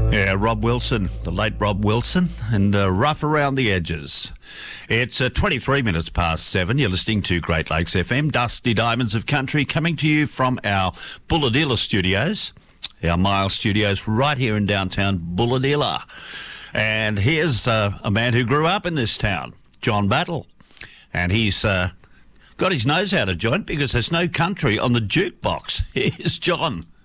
Yeah, Rob Wilson, the late Rob Wilson, and Rough Around the Edges. It's 23 minutes past 7. You're listening to Great Lakes FM, Dusty Diamonds of Country, coming to you from our Bulahdelah studios, our Mile studios right here in downtown Bulahdelah. And here's a man who grew up in this town, John Battle. And he's got his nose out of joint because there's no country on the jukebox. Here's John.